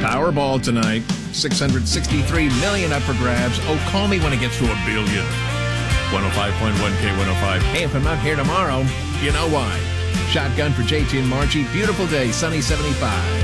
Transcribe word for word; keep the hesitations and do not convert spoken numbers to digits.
Powerball tonight. six hundred sixty-three million up for grabs. Oh, call me when it gets to a billion. one oh five point one K one oh five. Hey, if I'm not here tomorrow, you know why. Shotgun for J T and Margie. Beautiful day, sunny seventy-five.